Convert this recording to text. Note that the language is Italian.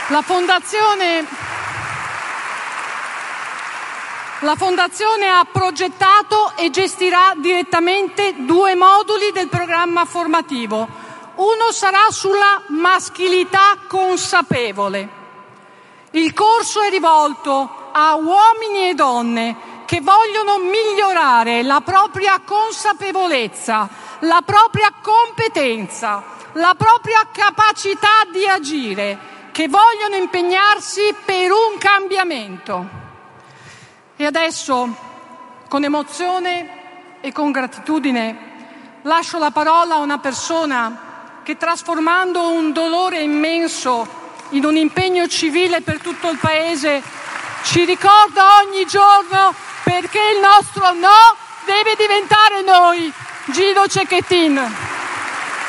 La Fondazione ha progettato e gestirà direttamente 2 moduli del programma formativo. Uno sarà sulla maschilità consapevole. Il corso è rivolto a uomini e donne che vogliono migliorare la propria consapevolezza, la propria competenza, la propria capacità di agire, che vogliono impegnarsi per un cambiamento. E adesso, con emozione e con gratitudine, lascio la parola a una persona che, trasformando un dolore immenso in un impegno civile per tutto il Paese, ci ricorda ogni giorno perché il nostro no deve diventare noi. Guido Cecchettin.